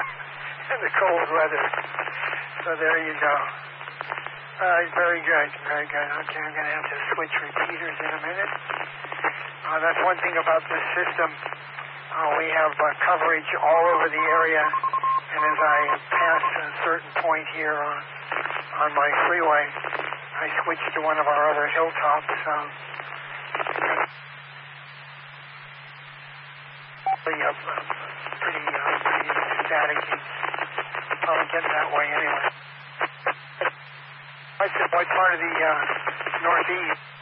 in the cold weather. So there you go. Very good, very good. Okay, I'm going to have to switch repeaters in a minute. That's one thing about this system. We have coverage all over the area, and as I pass a certain point here on my freeway, I switch to one of our other hilltops. Pretty static. Probably getting that way anyway. I said, what part of the Northeast?